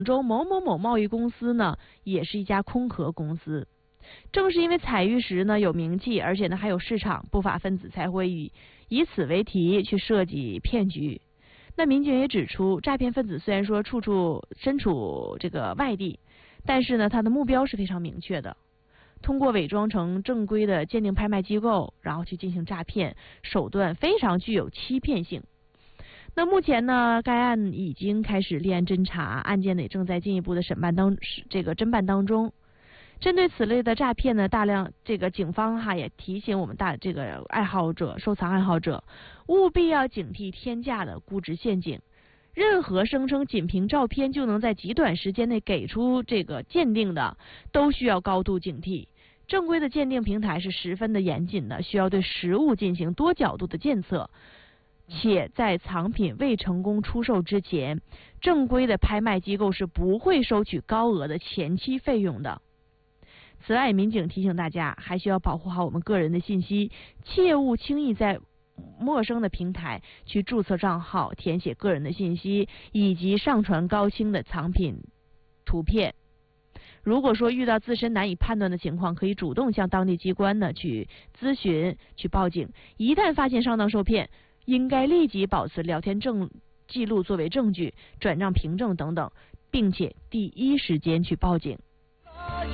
州某某某贸易公司呢，也是一家空壳公司。正是因为采玉石呢有名气，而且呢还有市场，不法分子才会以此为题去设计骗局。那民警也指出，诈骗分子虽然说身处这个外地，但是呢他的目标是非常明确的，通过伪装成正规的鉴定拍卖机构，然后去进行诈骗，手段非常具有欺骗性。那目前呢，该案已经开始立案侦查，案件呢也正在进一步的侦办当中。针对此类的诈骗呢，警方也提醒我们收藏爱好者，务必要警惕天价的估值陷阱。任何声称仅凭照片就能在极短时间内给出这个鉴定的，都需要高度警惕。正规的鉴定平台是十分的严谨的，需要对实物进行多角度的检测。且在藏品未成功出售之前，正规的拍卖机构是不会收取高额的前期费用的。此外，民警提醒大家，还需要保护好我们个人的信息，切勿轻易在陌生的平台去注册账号、填写个人的信息，以及上传高清的藏品图片。如果说遇到自身难以判断的情况，可以主动向当地机关呢去咨询、去报警。一旦发现上当受骗，应该立即保存聊天记录作为证据，转账凭证等等，并且第一时间去报警。